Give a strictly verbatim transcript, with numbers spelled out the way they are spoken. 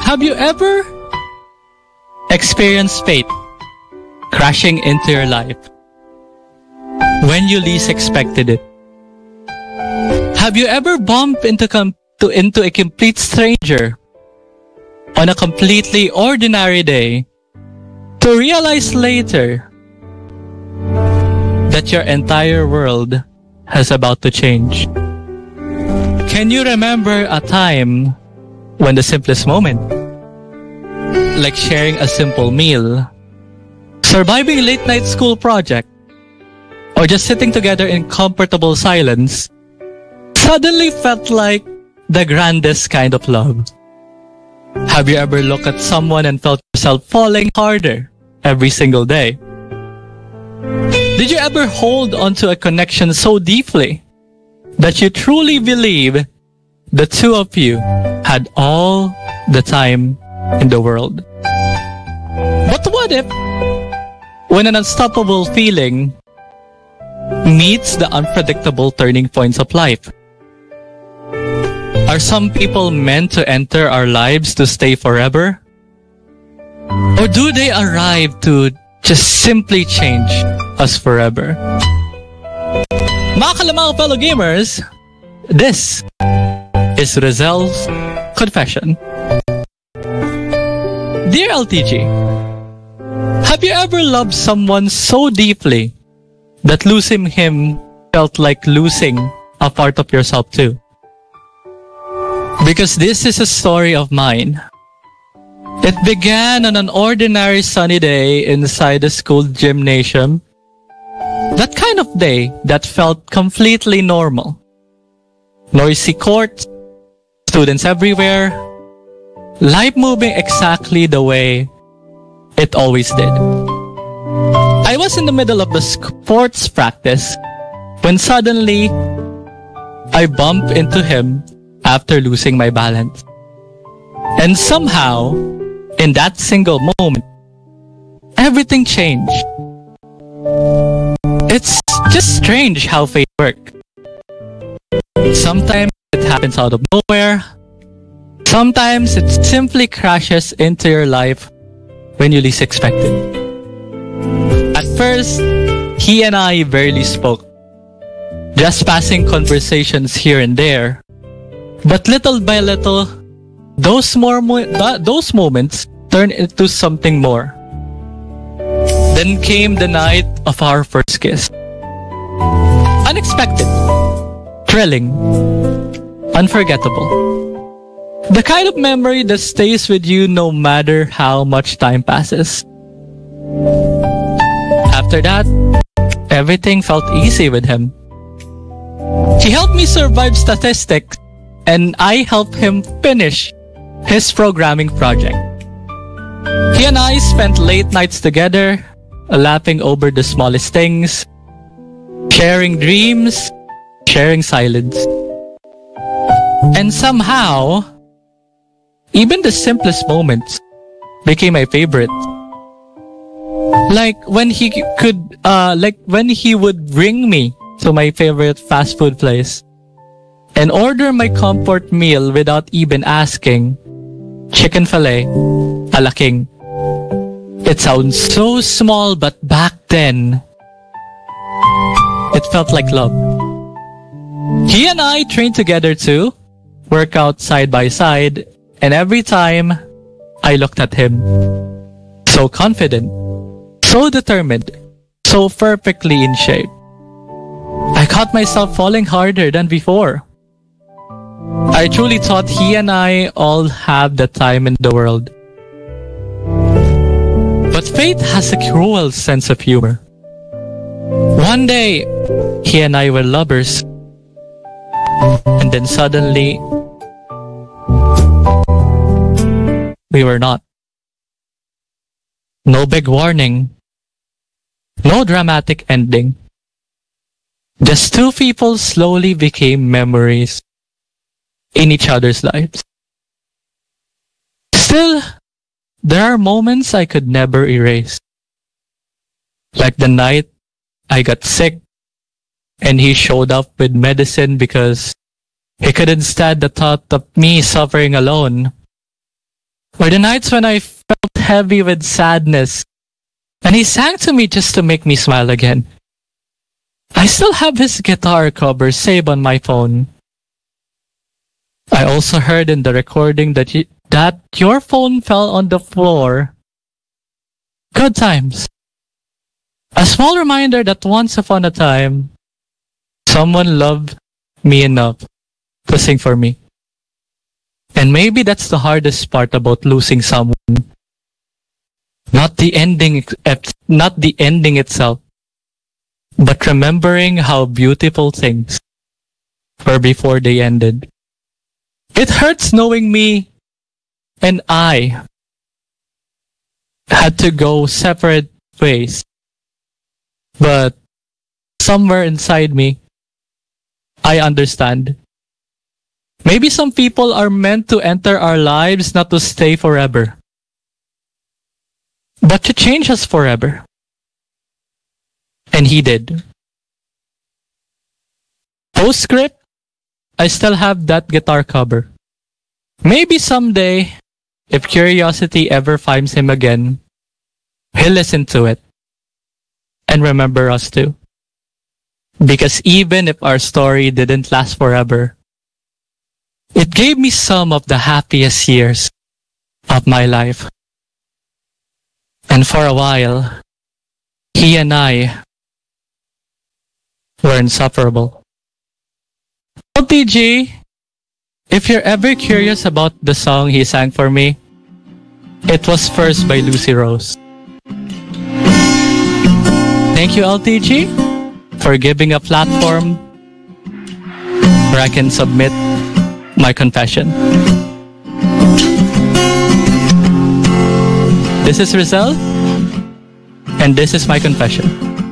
Have you ever experienced fate crashing into your life when you least expected it? Have you ever bumped into, com- to, into a complete stranger on a completely ordinary day to realize later that your entire world has about to change? Can you remember a time when the simplest moment, like sharing a simple meal, surviving a late night school project, or just sitting together in comfortable silence, suddenly felt like the grandest kind of love? Have you ever looked at someone and felt yourself falling harder every single day? Did you ever hold onto a connection so deeply that you truly believe the two of you had all the time in the world? But what if, when an unstoppable feeling meets the unpredictable turning points of life? Are some people meant to enter our lives to stay forever? Or do they arrive to just simply change us forever? Mga kalamang fellow gamers, this is Rizel's Confession. Dear L T G, have you ever loved someone so deeply that losing him felt like losing a part of yourself too? Because this is a story of mine. It began on an ordinary sunny day inside the school gymnasium. That kind of day that felt completely normal. Noisy courts, students everywhere, life moving exactly the way it always did. I was in the middle of the sports practice when suddenly I bumped into him after losing my balance. And somehow, in that single moment, everything changed. It's just strange how fate works. Sometimes it happens out of nowhere. Sometimes it simply crashes into your life when you least expect it. At first, he and I barely spoke, just passing conversations here and there. But little by little, those more mo- th- those moments turned into something more. Then came the night of our first kiss. Unexpected, thrilling, unforgettable. The kind of memory that stays with you no matter how much time passes. After that, everything felt easy with him. He helped me survive statistics, and I helped him finish his programming project. He and I spent late nights together, laughing over the smallest things, sharing dreams, sharing silence. And somehow, even the simplest moments became my favorite. Like when he could, uh, like when he would bring me to my favorite fast food place and order my comfort meal without even asking, chicken fillet, a la king. It sounds so small, but back then, it felt like love. He and I trained together too, work out side by side, and every time I looked at him, so confident, so determined, so perfectly in shape, I caught myself falling harder than before. I truly thought he and I all have the time in the world. But fate has a cruel sense of humor. One day, he and I were lovers. And then suddenly, we were not. No big warning. No dramatic ending. Just two people slowly became memories in each other's lives. Still, there are moments I could never erase. Like the night I got sick and he showed up with medicine because he couldn't stand the thought of me suffering alone. or the nights when I felt heavy with sadness, and he sang to me just to make me smile again. I still have his guitar cover saved on my phone. I also heard in the recording that you, that your phone fell on the floor. Good times. A small reminder that once upon a time, someone loved me enough to sing for me. And maybe that's the hardest part about losing someone. Not the ending, not the ending itself, but remembering how beautiful things were before they ended. It hurts knowing me and I had to go separate ways. But somewhere inside me, I understand. Maybe some people are meant to enter our lives not to stay forever, but to change us forever. And he did. Postscript, I still have that guitar cover. Maybe someday, if curiosity ever finds him again, he'll listen to it and remember us too. Because even if our story didn't last forever, it gave me some of the happiest years of my life. And for a while, he and I were insufferable. L T G, if you're ever curious about the song he sang for me, it was first by Lucy Rose. Thank you, L T G, for giving a platform where I can submit my confession. This is Rizal, and this is my confession.